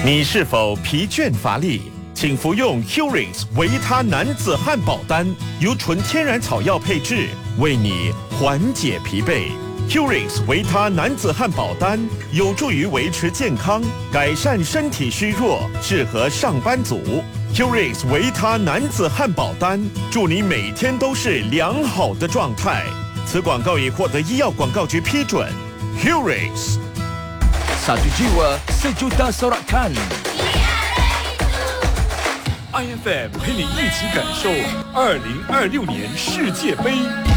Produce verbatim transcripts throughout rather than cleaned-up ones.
你是否疲倦乏力？请服用 Curings 维他男子汉堡丹，由纯天然草药配制，为你缓解疲惫。Curings 维他男子汉堡丹有助于维持健康，改善身体虚弱，适合上班族。Curings 维他男子汉堡丹，祝你每天都是良好的状态。此广告已获得医药广告局批准。Curings。 Satu jiwa, sejuta sorakan. I F M 陪你一起感受二零二六年世界杯。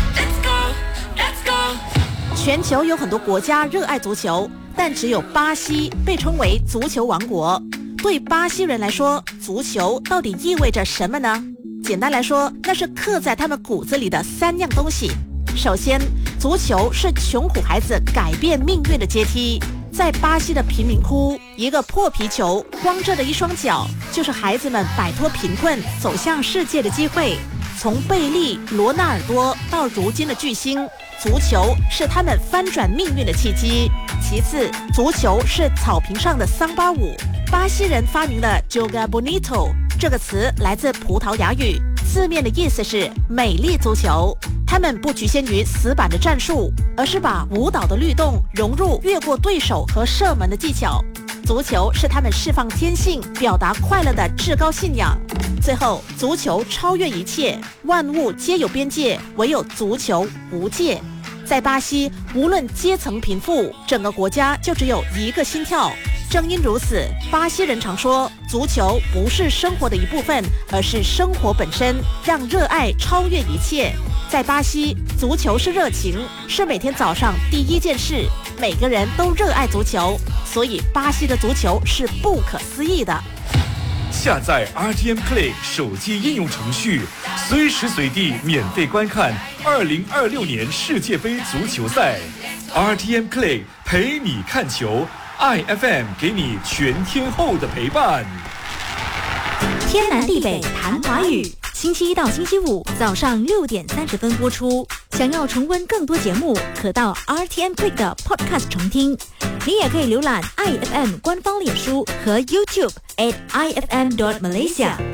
全球有很多国家热爱足球，但只有巴西被称为足球王国。对巴西人来说，足球到底意味着什么呢？简单来说，那是刻在他们骨子里的三样东西。首先，足球是穷苦孩子改变命运的阶梯。在巴西的贫民窟，一个破皮球，光着的一双脚，就是孩子们摆脱贫困、走向世界的机会。从贝利、罗纳尔多到如今的巨星，足球是他们翻转命运的契机。其次，足球是草坪上的桑巴舞。巴西人发明了 Joga Bonito 这个词，来自葡萄牙语，字面的意思是美丽足球。他们不局限于死板的战术，而是把舞蹈的律动融入越过对手和射门的技巧。足球是他们释放天性、表达快乐的至高信仰。最后，足球超越一切，万物皆有边界，唯有足球无界。在巴西，无论阶层贫富，整个国家就只有一个心跳。正因如此，巴西人常说，足球不是生活的一部分，而是生活本身，让热爱超越一切。在巴西，足球是热情，是每天早上第一件事，每个人都热爱足球，所以巴西的足球是不可思议的。 下载 R T M Play 手机应用程序，随时随地免费观看二零二六年世界杯足球赛。R T M Play 陪你看球， I F M 给你全天候的陪伴。 天南地北谈华语，星期一到星期五早上六点三十分播出。想要重温更多节目，可到 R T M Play 的 Podcast 重听。你也可以浏览 I F M 官方脸书和 YouTube at I F M dot Malaysia。